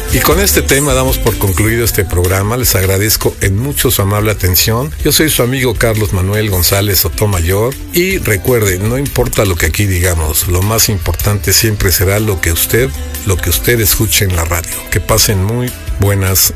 Y con este tema damos por concluido este programa. Les agradezco en mucho su amable atención. Yo soy su amigo Carlos Manuel González Sotomayor. Y recuerden, no importa lo que aquí digamos, lo más importante siempre será lo que usted escuche en la radio. Que pasen muy buenas